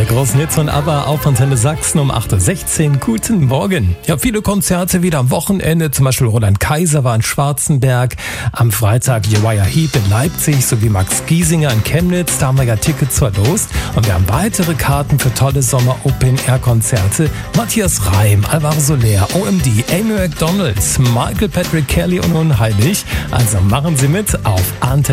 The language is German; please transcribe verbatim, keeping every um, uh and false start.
Alle großen Hits und aber auf Antenne Sachsen um acht Uhr sechzehn. Guten Morgen. Ja, viele Konzerte wieder am Wochenende. Zum Beispiel Roland Kaiser war in Schwarzenberg. Am Freitag Uriah Heep in Leipzig sowie Max Giesinger in Chemnitz. Da haben wir ja Tickets verlost. Und wir haben weitere Karten für tolle Sommer-Open-Air-Konzerte. Matthias Reim, Alvaro Soler, O M D, Amy McDonald, Michael Patrick Kelly und Unheilig. Also machen Sie mit auf Antenne.